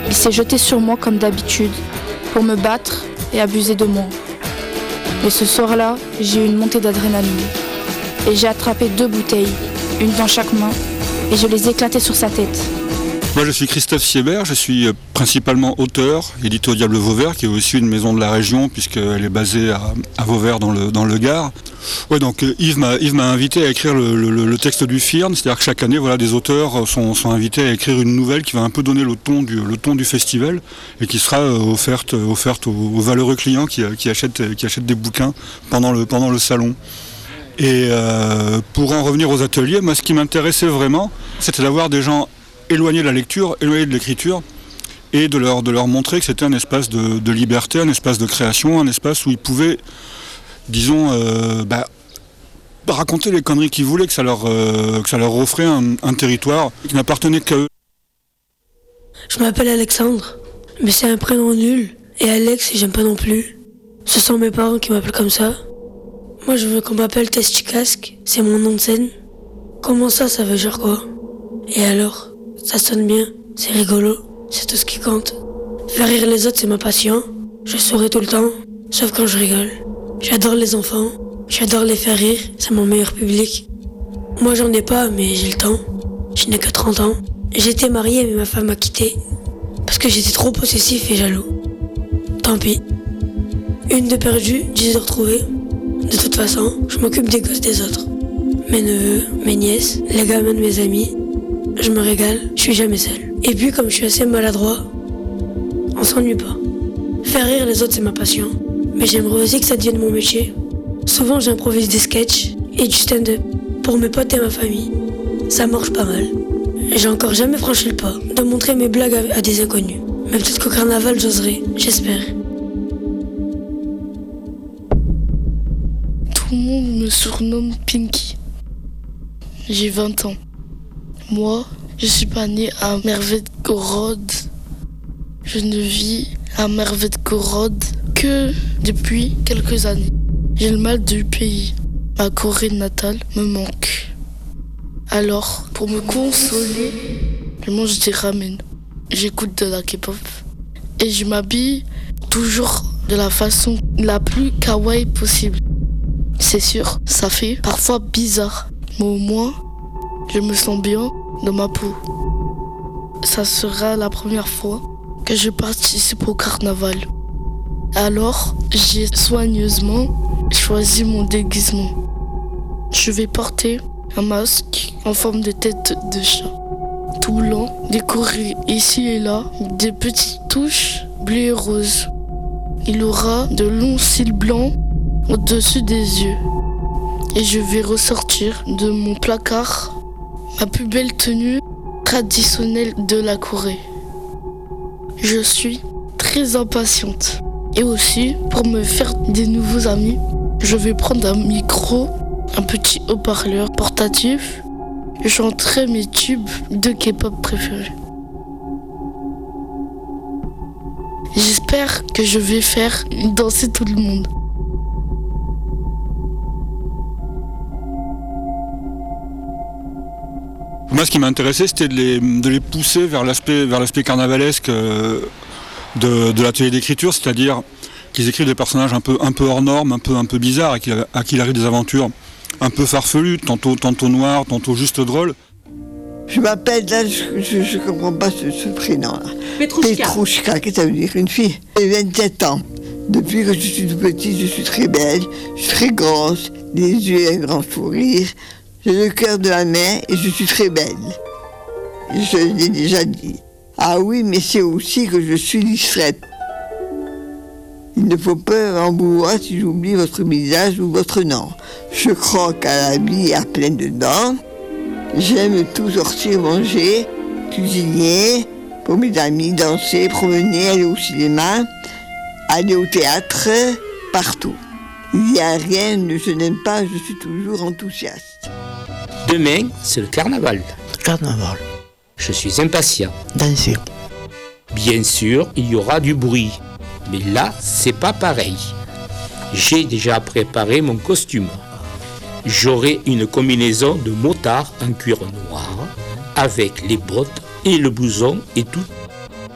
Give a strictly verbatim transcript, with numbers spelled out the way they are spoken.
Il s'est jeté sur moi comme d'habitude, pour me battre et abuser de moi. Mais ce soir-là, j'ai eu une montée d'adrénaline. Et j'ai attrapé deux bouteilles, une dans chaque main, et je les ai éclatées sur sa tête. Moi je suis Christophe Siebert, je suis principalement auteur, édité au Diable Vauvert, qui est aussi une maison de la région puisqu'elle est basée à, à Vauvert dans le, dans le Gard. Ouais, donc Yves m'a, Yves m'a invité à écrire le, le, le texte du F I R N, c'est-à-dire que chaque année voilà, des auteurs sont, sont invités à écrire une nouvelle qui va un peu donner le ton du, le ton du festival et qui sera offerte, offerte aux, aux valeureux clients qui, qui, achètent, qui achètent des bouquins pendant le, pendant le salon. Et euh, pour en revenir aux ateliers, moi ce qui m'intéressait vraiment, c'était d'avoir des gens éloignés de la lecture, éloignés de l'écriture, et de leur, de leur montrer que c'était un espace de, de liberté, un espace de création, un espace où ils pouvaient, disons, euh, bah, raconter les conneries qu'ils voulaient, que ça leur, euh, que ça leur offrait un, un territoire qui n'appartenait qu'à eux. Je m'appelle Alexandre, mais c'est un prénom nul, et Alex, j'aime pas non plus. Ce sont mes parents qui m'appellent comme ça. Moi, je veux qu'on m'appelle Testicasque, c'est mon nom de scène. Comment ça, ça veut dire quoi? Et alors? Ça sonne bien, c'est rigolo, c'est tout ce qui compte. Faire rire les autres, c'est ma passion. Je souris tout le temps, sauf quand je rigole. J'adore les enfants, j'adore les faire rire, c'est mon meilleur public. Moi j'en ai pas, mais j'ai le temps. Je n'ai que trente ans. J'étais marié, mais ma femme m'a quitté. Parce que j'étais trop possessif et jaloux. Tant pis. Une de perdue, dix de retrouvée. De toute façon, je m'occupe des gosses des autres. Mes neveux, mes nièces, les gamins de mes amis. Je me régale, je suis jamais seul. Et puis comme je suis assez maladroit, on s'ennuie pas. Faire rire les autres c'est ma passion, mais j'aimerais aussi que ça devienne mon métier. Souvent j'improvise des sketchs et du stand-up pour mes potes et ma famille. Ça marche pas mal. J'ai encore jamais franchi le pas de montrer mes blagues à, à des inconnus. Mais peut-être qu'au carnaval j'oserai, j'espère. Tout le monde me surnomme Pinky. J'ai vingt ans. Moi, je suis pas née à Mervedgorod. Je ne vis à Mervedgorod que depuis quelques années. J'ai le mal du pays. Ma Corée natale me manque. Alors, pour me consoler, je mange des ramen. J'écoute de la K-pop. Et je m'habille toujours de la façon la plus kawaii possible. C'est sûr, ça fait parfois bizarre. Mais au moins, je me sens bien dans ma peau. Ça sera la première fois que je participe au carnaval. Alors, j'ai soigneusement choisi mon déguisement. Je vais porter un masque en forme de tête de chat. Tout blanc, décoré ici et là, des petites touches bleues et roses. Il aura de longs cils blancs au-dessus des yeux. Et je vais ressortir de mon placard ma plus belle tenue traditionnelle de la Corée. Je suis très impatiente. Et aussi, pour me faire des nouveaux amis, je vais prendre un micro, un petit haut-parleur portatif. Je chanterai mes tubes de K-pop préférés. J'espère que je vais faire danser tout le monde. Moi, ce qui m'a intéressé, c'était de les, de les pousser vers l'aspect, vers l'aspect carnavalesque euh, de, de l'atelier d'écriture, c'est-à-dire qu'ils écrivent des personnages un peu, un peu hors normes, un peu, un peu bizarres, à qui, à qui il arrive des aventures un peu farfelues, tantôt, tantôt noires, tantôt juste drôles. Je m'appelle, là, je ne comprends pas ce, ce prénom-là. Petrouchka. Petrouchka, qu'est-ce que ça veut dire? Une fille. J'ai vingt-sept ans. Depuis que je suis toute petite, je suis très belle, je suis très grosse, des yeux, un grand sourire. J'ai le cœur de la main et je suis très belle. Je l'ai déjà dit. Ah oui, mais c'est aussi que je suis distraite. Il ne faut pas en vouloir si j'oublie votre visage ou votre nom. Je croque à la vie à pleines dents. J'aime tout sortir, manger, cuisiner, pour mes amis, danser, promener, aller au cinéma, aller au théâtre, partout. Il n'y a rien que je n'aime pas, je suis toujours enthousiaste. Demain, c'est le carnaval. Carnaval. Je suis impatient. Danser. Bien sûr, il y aura du bruit. Mais là, c'est pas pareil. J'ai déjà préparé mon costume. J'aurai une combinaison de motard en cuir noir, avec les bottes et le blouson et tout